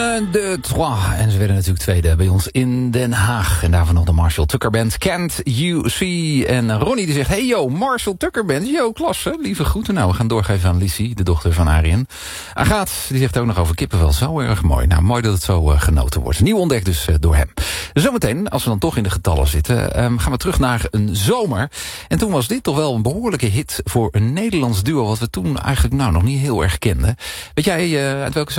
de Trois. En ze werden natuurlijk tweede bij ons in Den Haag. En daarvan nog de Marshall Tucker Band. Can't You See? En Ronnie die zegt, hey yo, Marshall Tucker Band. Yo, klasse. Lieve groeten. Nou, we gaan doorgeven aan Lissy, de dochter van Arjen. Agaat, die zegt ook nog over kippenvel. Zo erg mooi. Nou, mooi dat het zo genoten wordt. Nieuw ontdekt dus door hem. Zometeen, als we dan toch in de getallen zitten, gaan we terug naar een zomer. En toen was dit toch wel een behoorlijke hit voor een Nederlands duo, wat we toen eigenlijk nog niet heel erg kenden. Weet jij uit welke